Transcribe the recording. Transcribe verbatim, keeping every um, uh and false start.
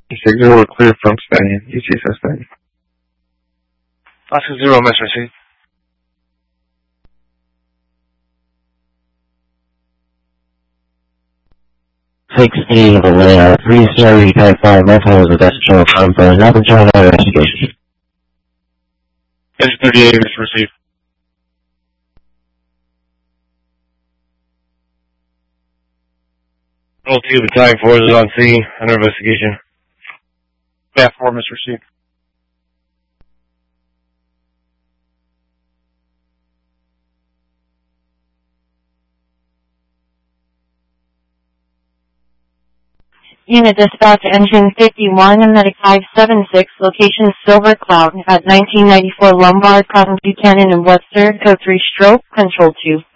six zero clear from Stallion. U T S Stallion. Oscar zero, miss receipt. sixteen of the layout, three Sierra Type five, my phone was a desktop combo, nothing trying to investigation. Edge thirty-eight, miss receipt. Roll two, battalion four is on scene, under investigation. Yeah, four, miss receipt. Unit dispatch engine fifty-one and medic five seven six, location Silver Cloud at nineteen ninety-four Lombard, Cotton Buchanan and Webster, code three stroke, control two.